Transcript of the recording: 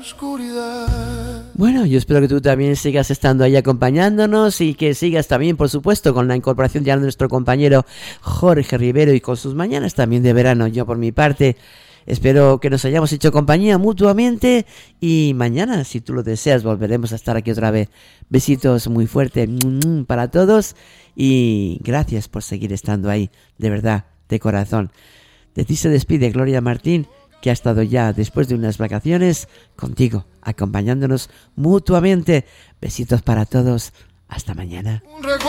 Bueno, yo espero que tú también sigas estando ahí acompañándonos y que sigas también, por supuesto, con la incorporación ya de nuestro compañero Jorge Rivero y con sus mañanas también de verano. Yo por mi parte espero que nos hayamos hecho compañía mutuamente y mañana, si tú lo deseas, volveremos a estar aquí otra vez. Besitos muy fuertes para todos y gracias por seguir estando ahí, de verdad, de corazón. De ti se despide Gloria Martín, que ha estado ya después de unas vacaciones contigo, acompañándonos mutuamente. Besitos para todos. Hasta mañana.